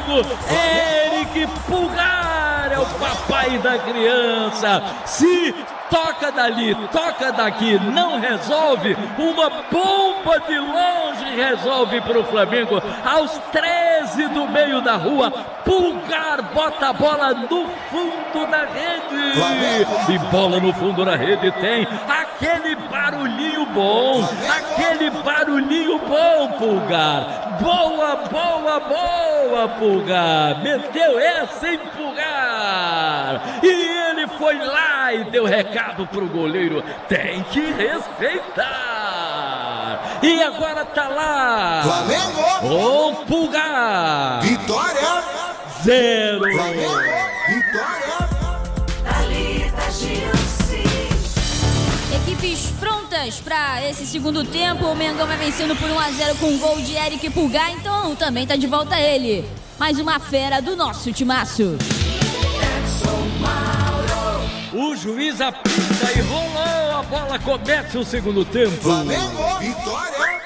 Flamengo, Eric Pulgar é o papai da criança. Se toca dali, toca daqui, não resolve, uma bomba de longe resolve para o Flamengo. Aos 13 do meio da rua, Pulgar bota a bola no fundo da rede. E bola no fundo da rede tem aquele barulhinho bom, Pulgar. Boa, Pulgar. Meteu essa em Pulgar. E ele foi lá e deu recado pro goleiro. Tem que respeitar. E agora tá lá. Flamengo. O Pulgar. Vitória. 0. Flamengo. Vitória. Equipes prontas para esse segundo tempo. O Mengão vai vencendo por 1-0 com um gol de Eric Pulgar. Então também tá de volta ele. Mais uma fera do nosso timaço. O juiz apita e rolou a bola. Começa o segundo tempo. Flamengo. Vitória.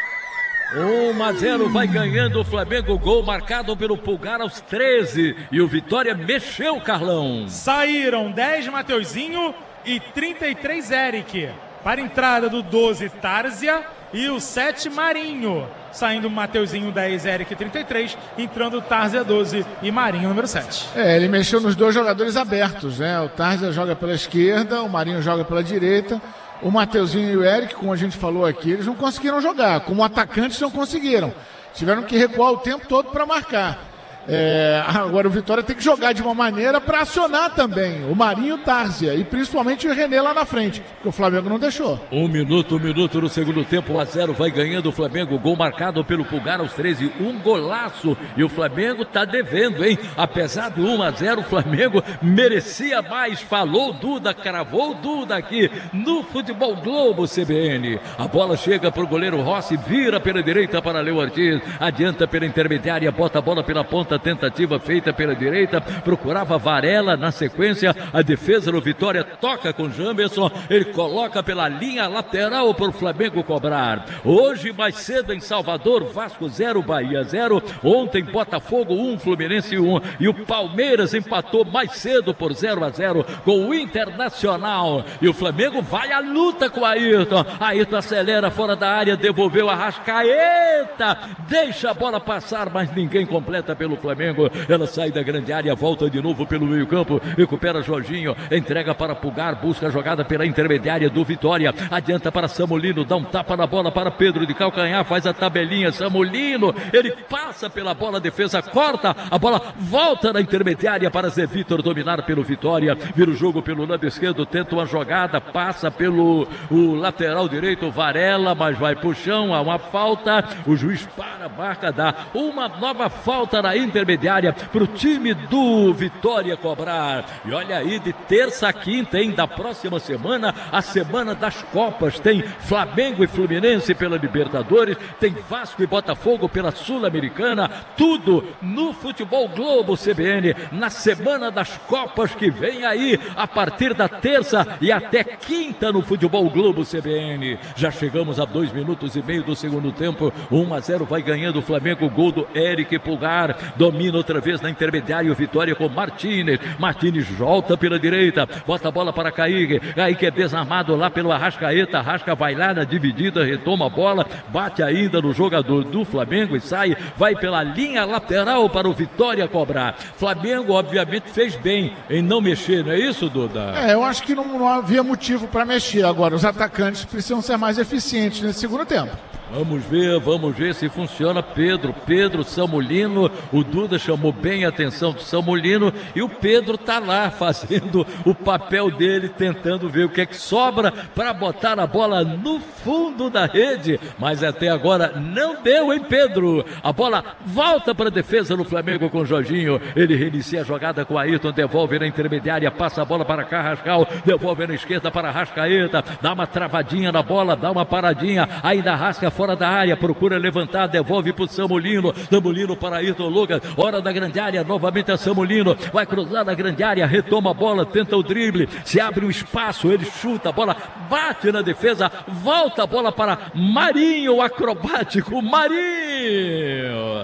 1-0 vai ganhando o Flamengo, gol marcado pelo Pulgar aos 13. E o Vitória mexeu, Carlão. Saíram 10 Mateuzinho e 33 Eric. Para a entrada do 12 Tárzia e o 7 Marinho. Saindo Mateuzinho 10, Eric 33, entrando Tárzia 12 e Marinho número 7. Ele mexeu nos dois jogadores abertos, né? O Tárzia joga pela esquerda, o Marinho joga pela direita. O Mateuzinho e o Eric, como a gente falou aqui, eles não conseguiram jogar. Como atacantes não conseguiram. Tiveram que recuar o tempo todo para marcar. Agora o Vitória tem que jogar de uma maneira para acionar também o Marinho e o Tárzia, e principalmente o René lá na frente, que o Flamengo não deixou. 1 minuto no segundo tempo, 1-0 vai ganhando o Flamengo, gol marcado pelo Pulgar aos 13, um golaço, e o Flamengo tá devendo, hein? Apesar do 1-0, o Flamengo merecia mais, falou Duda, cravou Duda aqui no Futebol Globo CBN. A bola chega pro goleiro Rossi, vira pela direita para Léo Ortiz, adianta pela intermediária, bota a bola pela ponta, tentativa feita pela direita, procurava Varela na sequência, a defesa do Vitória toca com Jamerson, ele coloca pela linha lateral para o Flamengo cobrar. Hoje mais cedo em Salvador, Vasco 0, Bahia 0, ontem Botafogo 1, Fluminense 1, e o Palmeiras empatou mais cedo por 0-0 com o Internacional, e o Flamengo vai à luta com o Ayrton acelera fora da área, devolveu a Arrascaeta, deixa a bola passar, mas ninguém completa pelo Flamengo, ela sai da grande área, volta de novo pelo meio campo, recupera Jorginho, entrega para Pulgar, busca a jogada pela intermediária do Vitória, adianta para Samulino, dá um tapa na bola para Pedro de calcanhar, faz a tabelinha, Samulino, ele passa pela bola, a defesa corta, a bola volta na intermediária para Zé Vitor dominar pelo Vitória, vira o jogo pelo lado esquerdo, tenta uma jogada, passa pelo lateral direito, Varela, mas vai pro chão, há uma falta, o juiz para, marca, dá uma nova falta na intermediária para o time do Vitória cobrar. E olha aí, de terça a quinta, hein, da próxima semana, a semana das Copas, tem Flamengo e Fluminense pela Libertadores, tem Vasco e Botafogo pela Sul-Americana, tudo no Futebol Globo CBN, na semana das Copas que vem aí, a partir da terça e até quinta no Futebol Globo CBN. Já chegamos a 2 minutos e meio do segundo tempo, 1-0 vai ganhando o Flamengo, gol do Eric Pulgar, domina outra vez na intermediária, o Vitória com Martínez volta pela direita, bota a bola para Kaique é desarmado lá pelo Arrascaeta, Arrasca vai lá na dividida, retoma a bola, bate ainda no jogador do Flamengo e sai, vai pela linha lateral para o Vitória cobrar. Flamengo obviamente fez bem em não mexer, não é isso, Duda? Eu acho que não havia motivo para mexer. Agora os atacantes precisam ser mais eficientes nesse segundo tempo. Vamos ver se funciona. Pedro, Samulino, o Duda chamou bem a atenção do Samulino e o Pedro tá lá fazendo o papel dele, tentando ver o que é que sobra para botar a bola no fundo da rede, mas até agora não deu, hein, Pedro? A bola volta para a defesa do Flamengo com o Jorginho, ele reinicia a jogada com o Ayrton, devolve na intermediária, passa a bola para Carrascal, devolve na esquerda para Arrascaeta, dá uma travadinha na bola, dá uma paradinha, ainda rasca fora da área, procura levantar, devolve para o Samulino para Ayrton Lucas, hora da grande área, novamente a Samulino, vai cruzar na grande área, retoma a bola, tenta o drible, se abre um espaço, ele chuta, a bola bate na defesa, volta a bola para Marinho, acrobático, Marinho!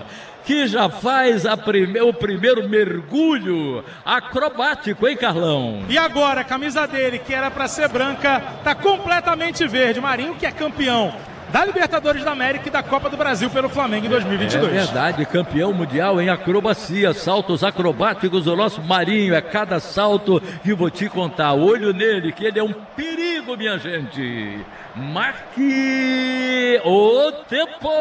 que já faz o primeiro mergulho acrobático, hein, Carlão? E agora, a camisa dele, que era para ser branca, tá completamente verde. Marinho, que é campeão da Libertadores da América e da Copa do Brasil pelo Flamengo em 2022. É verdade, campeão mundial em acrobacia, saltos acrobáticos, o nosso Marinho, é cada salto que vou te contar, olho nele, que ele é um perigo, minha gente. Marque o tempo!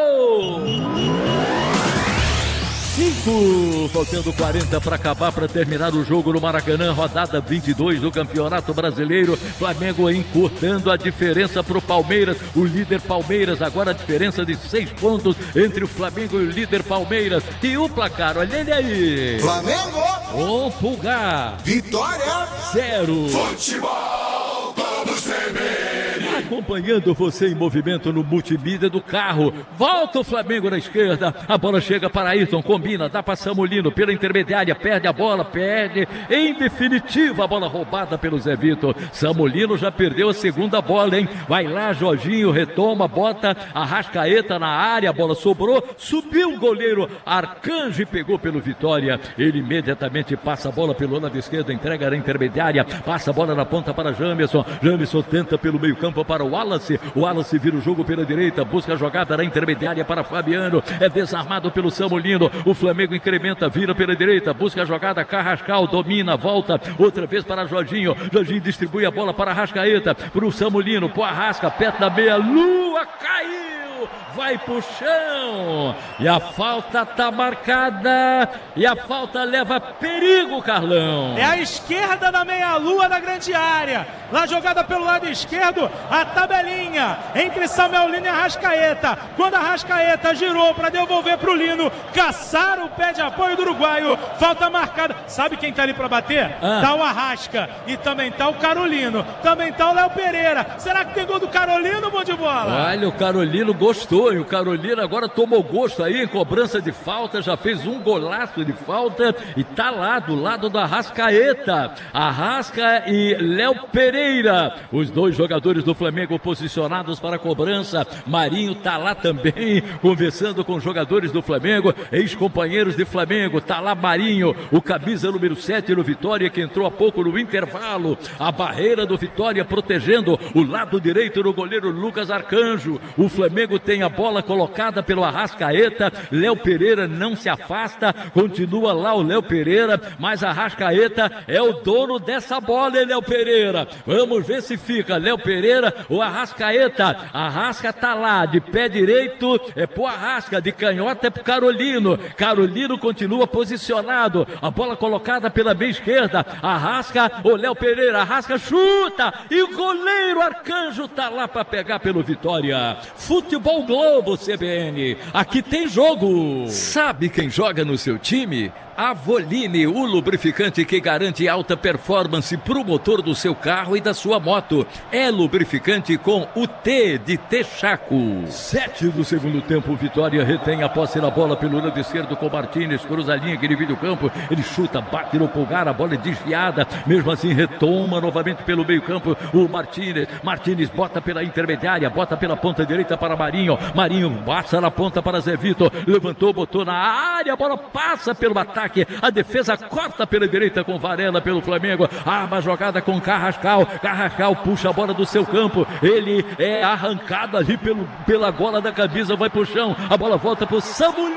5, faltando 40 para acabar, para terminar o jogo no Maracanã, rodada 22 do Campeonato Brasileiro. Flamengo encurtando a diferença para o Palmeiras, o líder Palmeiras, agora a diferença de 6 pontos entre o Flamengo e o líder Palmeiras. E o placar, olha ele aí. Flamengo. O Pulgar. Vitória. 0. Futebol, vamos tremer. Acompanhando você em movimento no multimídia do carro. Volta o Flamengo na esquerda. A bola chega para Ayrton, combina, dá para Samulino pela intermediária, perde a bola, perde. Em definitiva, a bola roubada pelo Zé Vitor. Samulino já perdeu a segunda bola, hein? Vai lá, Jorginho, retoma, bota Arrascaeta na área, a bola sobrou, subiu o goleiro Arcanjo e pegou pelo Vitória. Ele imediatamente passa a bola pelo lado esquerdo, entrega na intermediária, passa a bola na ponta para Jamerson. Jamerson tenta pelo meio campo para o Wallace. O Wallace vira o jogo pela direita, busca a jogada na intermediária para Fabiano. É desarmado pelo Samulino. O Flamengo incrementa, vira pela direita, busca a jogada. Carrascal domina, volta outra vez para Jorginho. Jorginho distribui a bola para Arrascaeta, para o Samulino, pro Arrasca, perto da meia-lua, caiu, vai pro chão. E a falta tá marcada. E a falta leva perigo, Carlão. É a esquerda da meia-lua da grande área. Lá jogada pelo lado esquerdo, a tabelinha entre Samuel Lino e Arrascaeta. Quando a Arrascaeta girou para devolver para o Lino, caçaram o pé de apoio do uruguaio. Falta marcada. Sabe quem tá ali para bater? Tá o Arrasca. E também tá o Carolino. Também tá o Léo Pereira. Será que tem gol do Carolino, bom de bola? Olha, o Carolino gostou. E o Carolino agora tomou gosto aí em cobrança de falta. Já fez um golaço de falta. E tá lá do lado da Arrascaeta. Arrasca e Léo Pereira. Os dois jogadores do Flamengo posicionados para a cobrança. Marinho tá lá também, conversando com os jogadores do Flamengo, ex-companheiros de Flamengo. Tá lá Marinho, o camisa número 7 no Vitória, que entrou há pouco no intervalo. A barreira do Vitória protegendo o lado direito do goleiro Lucas Arcanjo. O Flamengo tem a bola colocada pelo Arrascaeta. Léo Pereira não se afasta, continua lá o Léo Pereira, mas Arrascaeta é o dono dessa bola, hein, Léo Pereira? Vamos ver se fica Léo Pereira ou Arrascaeta. Arrasca tá lá, de pé direito é pro Arrasca, de canhota é pro Carolino. Carolino continua posicionado. A bola colocada pela meia esquerda. Arrasca ou Léo Pereira. Arrasca chuta e o goleiro Arcanjo tá lá para pegar pelo Vitória. Futebol Globo CBN. Aqui tem jogo. Sabe quem joga no seu time? Avoline, o lubrificante que garante alta performance para o motor do seu carro e da sua moto. É lubrificante com o T de Texaco. 7 do segundo tempo, Vitória retém a posse na bola pelo lado esquerdo com Martínez, cruza a linha que divide o campo, ele chuta, bate no Pulgar, a bola é desviada, mesmo assim retoma novamente pelo meio campo o Martínez bota pela intermediária, bota pela ponta direita para Marinho passa na ponta para Zé Vitor, levantou, botou na área, a bola passa pelo ataque. A defesa corta pela direita com Varela pelo Flamengo. Arma a jogada com Carrascal. Carrascal puxa a bola do seu campo. Ele é arrancado ali pela gola da camisa. Vai pro chão. A bola volta pro Samulino,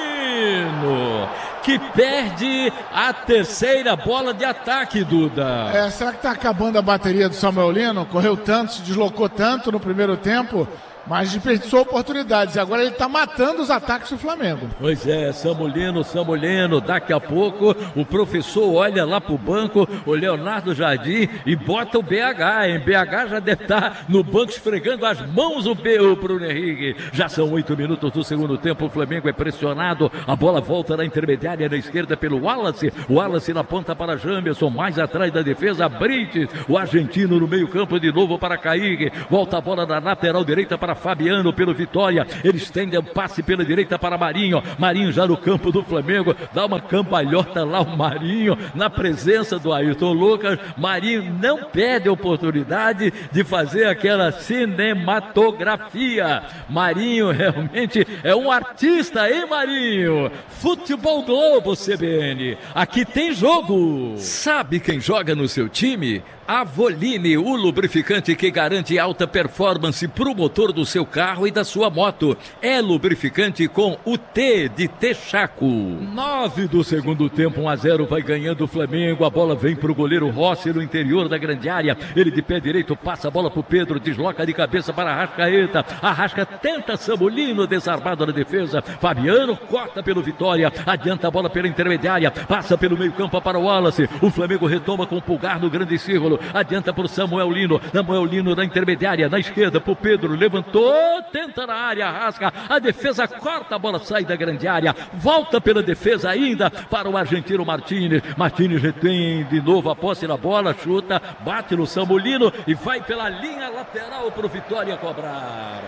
que perde a terceira bola de ataque, Duda. Será que tá acabando a bateria do Samuel Lino? Correu tanto, se deslocou tanto no primeiro tempo, mas desperdiçou oportunidades. E agora ele está matando os ataques do Flamengo. Pois é, Samulino. Daqui a pouco o professor olha lá pro banco, o Leonardo Jardim, e bota o BH, hein? BH já deve estar no banco esfregando as mãos o Bruno Henrique. Já são 8 minutos do segundo tempo. O Flamengo é pressionado. A bola volta na intermediária na esquerda pelo Wallace. Wallace na ponta para Jamerson. Mais atrás da defesa, Brites. O argentino no meio campo de novo para Kaique. Volta a bola na lateral direita para Fabiano pelo Vitória. Ele estende o passe pela direita para Marinho. Marinho já no campo do Flamengo. Dá uma cambalhota lá o Marinho na presença do Ayrton Lucas. Marinho não perde a oportunidade de fazer aquela cinematografia. Marinho realmente é um artista, hein, Marinho? Futebol Globo CBN. Aqui tem jogo. Sabe quem joga no seu time? Avoline, o lubrificante que garante alta performance para o motor do seu carro e da sua moto. É lubrificante com o T de Texaco. 9 do segundo tempo, 1-0, vai ganhando o Flamengo. A bola vem para o goleiro Rossi no interior da grande área. Ele de pé direito passa a bola para o Pedro, desloca de cabeça para Arrascaeta. Arrasca tenta Samulino, desarmado na defesa. Fabiano corta pelo Vitória, adianta a bola pela intermediária, passa pelo meio campo para o Wallace. O Flamengo retoma com o Pulgar no grande círculo. Adianta para o Samuel Lino na intermediária, na esquerda para o Pedro, levantou, tenta na área, Arrasca, a defesa corta, a bola sai da grande área, volta pela defesa ainda para o argentino Martínez. Martínez retém de novo a posse na bola, chuta, bate no Samulino e vai pela linha lateral para o Vitória cobrar.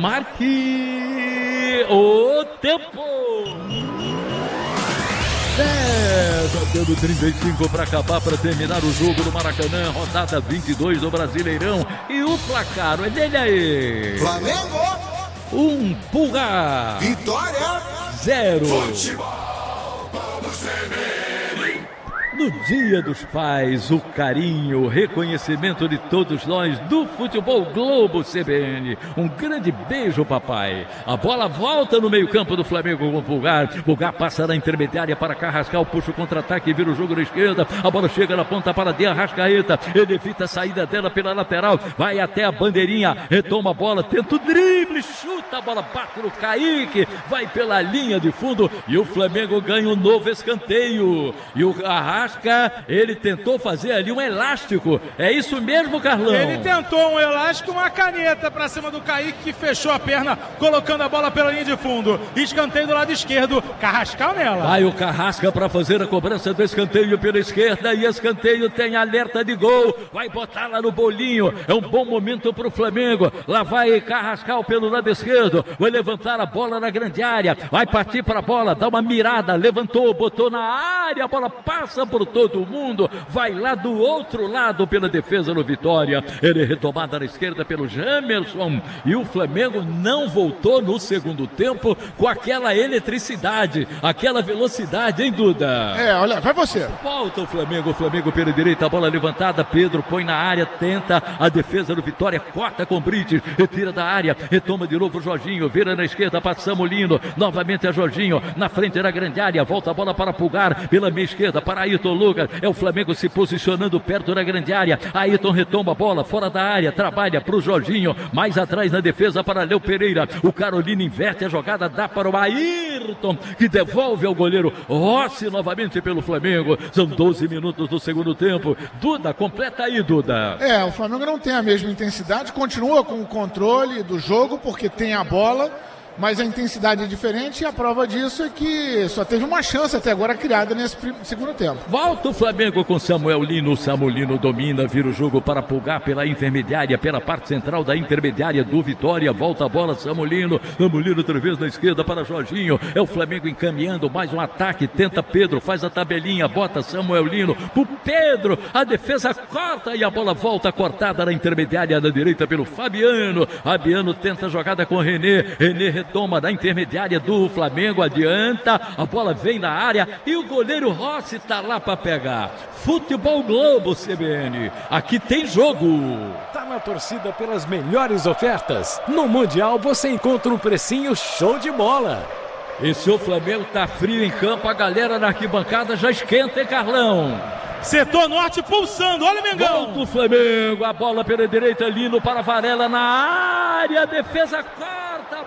Marque o tempo. 10, 35 para acabar, para terminar o jogo do Maracanã, rodada 22 do Brasileirão. E o placar, olha ele aí. Flamengo. Pulgar. Vitória. 0. Futebol Globo CBN. No Dia dos Pais, o carinho, o reconhecimento de todos nós do Futebol Globo CBN. Um grande beijo, papai. A bola volta no meio-campo do Flamengo com o Pulgar. Pulgar passa na intermediária para Carrascal, puxa o contra-ataque e vira o jogo na esquerda. A bola chega na ponta para de Arrascaeta. Ele evita a saída dela pela lateral. Vai até a bandeirinha, retoma a bola, tenta o drible, chuta, a bola bate no Kaique, vai pela linha de fundo e o Flamengo ganha um novo escanteio. E o Arrasca, ele tentou fazer ali um elástico. É isso mesmo, Carlão? Ele tentou um elástico, uma caneta pra cima do Kaique, que fechou a perna, colocando a bola pela linha de fundo. Escanteio do lado esquerdo, Carrascal nela. Vai o Carrasca para fazer a cobrança do escanteio pela esquerda, e escanteio tem alerta de gol. Vai botar lá no bolinho. É um bom momento pro Flamengo. Lá vai Carrascal pelo lado esquerdo. Vai levantar a bola na grande área. Vai partir para a bola, dá uma mirada, levantou, botou na área, a bola passa por todo mundo, vai lá do outro lado pela defesa no Vitória. Ele é retomada na esquerda pelo Jamerson, e o Flamengo não voltou no segundo tempo com aquela eletricidade, aquela velocidade, hein, Duda? Olha, vai você. Volta o Flamengo pela direita, a bola levantada, Pedro põe na área, tenta a defesa do Vitória, corta com Brites, retira da área, retoma de novo o Jorginho, vira na esquerda para Samulino, novamente a Jorginho, na frente da grande área, volta a bola para Pulgar, pela meia esquerda para Ayrton Lucas, é o Flamengo se posicionando perto da grande área. Ayrton retoma a bola fora da área, trabalha para o Jorginho, mais atrás na defesa para Léo Pereira. O Carolina inverte a jogada, dá para o Ayrton, que devolve ao goleiro Rossi novamente pelo Flamengo. São 12 minutos do segundo tempo. Duda, completa aí, Duda. O Flamengo não tem a mesma intensidade, continua com o controle do jogo porque tem a bola, mas a intensidade é diferente, e a prova disso é que só teve uma chance até agora criada nesse segundo tempo. Volta o Flamengo com Samuel Lino. Samulino domina, vira o jogo para Pulgar pela intermediária, pela parte central da intermediária do Vitória. Volta a bola, Samulino outra vez na esquerda para Jorginho. É o Flamengo encaminhando mais um ataque, tenta Pedro, faz a tabelinha, bota Samuel Lino pro Pedro, a defesa corta e a bola volta cortada na intermediária da direita pelo Fabiano. Fabiano tenta a jogada com René retoma da intermediária do Flamengo, adianta, a bola vem na área e o goleiro Rossi está lá para pegar. Futebol Globo CBN, aqui tem jogo. Tá na torcida pelas melhores ofertas. No Mundial você encontra um precinho show de bola. E se o Flamengo tá frio em campo, a galera na arquibancada já esquenta, hein, Carlão? Setor norte pulsando, olha o Mengão. Volta o Flamengo, a bola pela direita, Lino para Varela na área, a defesa corta, a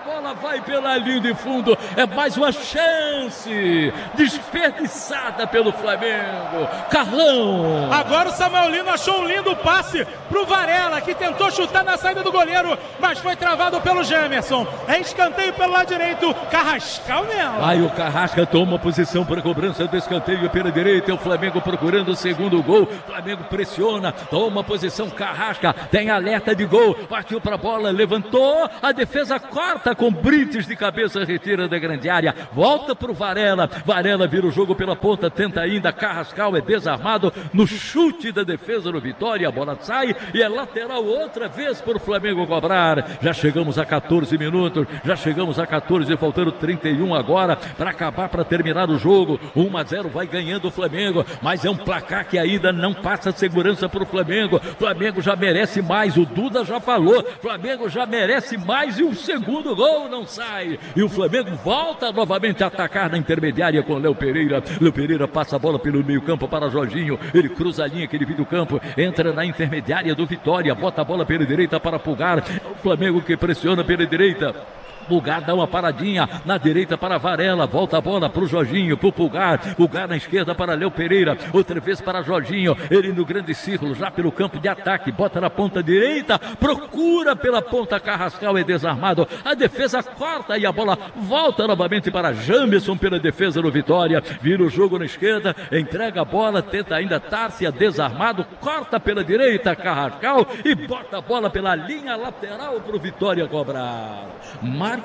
bola vai pela linha de fundo, é mais uma chance desperdiçada pelo Flamengo. Carlão. Agora o Samuel Lino achou um lindo passe pro Varela, que tentou chutar na saída do goleiro, mas foi travado pelo Jamerson. É escanteio pelo lado direito, Carrascal mesmo. Aí o Carrasca toma posição para a cobrança do escanteio pela direita, é o Flamengo procurando o segundo gol, Flamengo pressiona, toma posição, Carrasca, tem alerta de gol, partiu para a bola, levantou, a defesa corta com Brites de cabeça, retira da grande área, volta para o Varela, Varela vira o jogo pela ponta, tenta ainda, Carrascal é desarmado no chute da defesa do Vitória, a bola sai e é lateral outra vez para o Flamengo cobrar. Já chegamos a 14 minutos, já chegamos a 14, faltando 31 agora para acabar, para terminar o jogo. 1-0 vai ganhando o Flamengo, mas é um placar que ainda não passa segurança para o Flamengo. Flamengo já merece mais, o Duda já falou, Flamengo já merece mais e o segundo gol não sai. E o Flamengo volta novamente a atacar na intermediária com Léo Pereira. Léo Pereira passa a bola pelo meio campo para Jorginho, ele cruza a linha que ele vive do campo, entra na intermediária do Vitória, bota a bola pela direita para Pulgar, o Flamengo que pressiona pela direita. Pulgar dá uma paradinha na direita para Varela, volta a bola para o Jorginho, para o Pulgar na esquerda para Léo Pereira, outra vez para Jorginho, ele no grande círculo, já pelo campo de ataque, bota na ponta direita, procura pela ponta, Carrascal é desarmado, a defesa corta e a bola volta novamente para Jamerson pela defesa do Vitória, vira o jogo na esquerda, entrega a bola, tenta ainda Tárcia, desarmado, corta pela direita, Carrascal e bota a bola pela linha lateral para o Vitória cobrar. Marque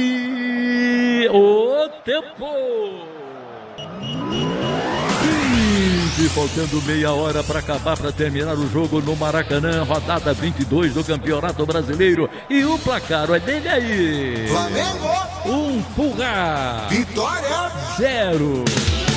o tempo. Faltando meia hora para acabar, para terminar o jogo no Maracanã, rodada 22 do Campeonato Brasileiro. E o placar é dele aí. Flamengo. Pulgar. Vitória. 0.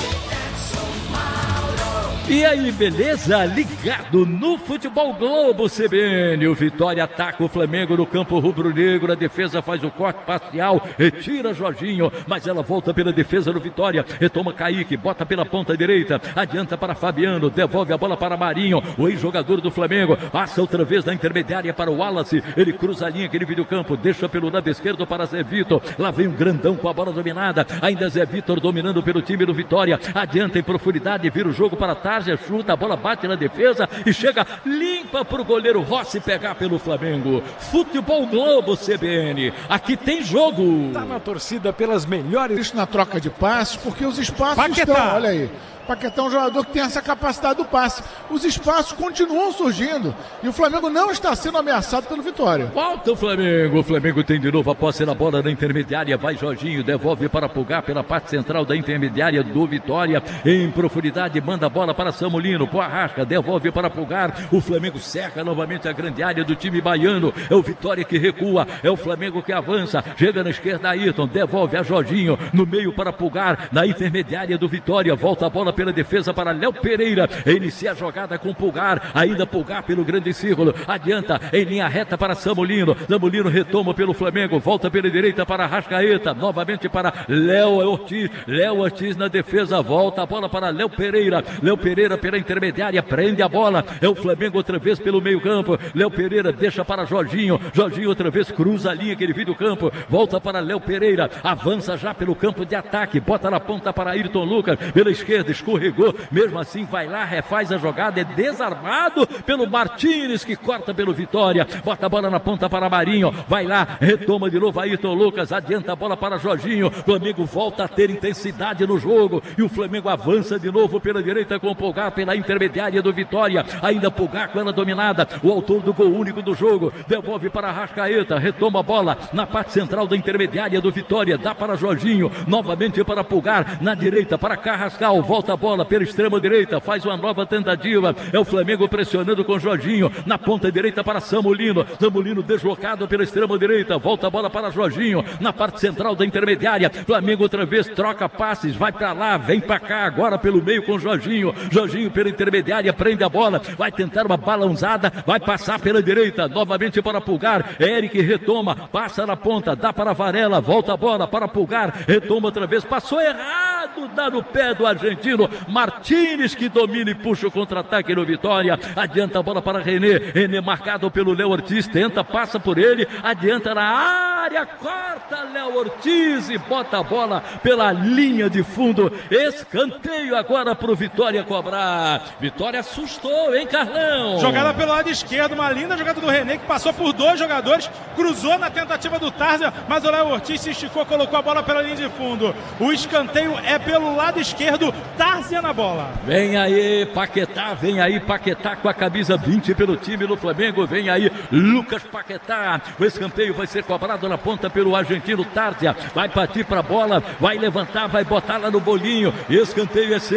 E aí, beleza? Ligado no Futebol Globo CBN. O Vitória ataca o Flamengo no campo rubro-negro. A defesa faz o corte parcial, retira Jorginho, mas ela volta pela defesa do Vitória. Retoma Kaique, bota pela ponta direita, adianta para Fabiano, devolve a bola para Marinho, o ex-jogador do Flamengo. Passa outra vez na intermediária para o Wallace. Ele cruza a linha que ele vive do campo, deixa pelo lado esquerdo para Zé Vitor. Lá vem o grandão com a bola dominada. Ainda Zé Vitor dominando pelo time do Vitória. Adianta em profundidade, vira o jogo para Tarja, chuta, a bola bate na defesa e chega limpa para o goleiro Rossi pegar pelo Flamengo. Futebol Globo CBN, aqui tem jogo. Tá na torcida pelas melhores. Isso na troca de passes, porque os espaços Paquetá. estão, olha aí. Paquetá é um jogador que tem essa capacidade do passe. Os espaços continuam surgindo e o Flamengo não está sendo ameaçado pelo Vitória. Volta o Flamengo tem de novo a posse na bola na intermediária, vai Jorginho, devolve para Pulgar pela parte central da intermediária do Vitória, em profundidade, manda a bola para Samulino, pro Arrasca, devolve para Pulgar, o Flamengo cerca novamente a grande área do time baiano, é o Vitória que recua, é o Flamengo que avança, chega na esquerda Ayrton, devolve a Jorginho, no meio para Pulgar, na intermediária do Vitória, volta a bola pela defesa para Léo Pereira, inicia a jogada com Pulgar, ainda Pulgar pelo grande círculo, adianta em linha reta para Samulino, Samulino retoma pelo Flamengo, volta pela direita para Arrascaeta, novamente para Léo Ortiz na defesa, volta a bola para Léo Pereira pela intermediária, prende a bola, é o Flamengo outra vez pelo meio campo, Léo Pereira deixa para Jorginho outra vez cruza a linha que ele viu do campo, volta para Léo Pereira, avança já pelo campo de ataque, bota na ponta para Ayrton Lucas, pela esquerda, escorregou, mesmo assim vai lá, refaz a jogada, é desarmado pelo Martínez que corta pelo Vitória, bota a bola na ponta para Marinho, vai lá, retoma de novo Ayrton Lucas, adianta a bola para Jorginho, Flamengo volta a ter intensidade no jogo e o Flamengo avança de novo pela direita com o Pulgar pela intermediária do Vitória, ainda Pulgar com ela dominada, o autor do gol único do jogo, devolve para Arrascaeta, retoma a bola na parte central da intermediária do Vitória, dá para Jorginho, novamente para Pulgar, na direita para Carrascal, volta a bola pela extrema direita, faz uma nova tentativa, é o Flamengo pressionando com Jorginho, na ponta direita para Samulino deslocado pela extrema direita, volta a bola para Jorginho, na parte central da intermediária, Flamengo outra vez troca passes, vai para lá, vem para cá, agora pelo meio com Jorginho pela intermediária, prende a bola, vai tentar uma balãozada, vai passar pela direita, novamente para Pulgar, Eric retoma, passa na ponta, dá para Varela, volta a bola para Pulgar, retoma outra vez, passou errado Errado, dá no pé do argentino Martínez, que domina e puxa o contra-ataque no Vitória. Adianta a bola para René. René marcado pelo Léo Ortiz. Tenta, passa por ele. Adianta na área. Corta Léo Ortiz e bota a bola pela linha de fundo. Escanteio agora pro Vitória cobrar. Vitória assustou, hein, Carlão? Jogada pelo lado esquerdo. Uma linda jogada do René, que passou por 2 jogadores. Cruzou na tentativa do Tarzan, mas o Léo Ortiz se esticou, colocou a bola pela linha de fundo. O escanteio é pelo lado esquerdo. Tarzan na bola. Vem aí Paquetá com a camisa 20 pelo time do Flamengo. Vem aí Lucas Paquetá. O escanteio vai ser cobrado na ponta pelo argentino Tarzan. Vai partir para a bola, vai levantar, vai botar lá no bolinho. Escanteio é seu.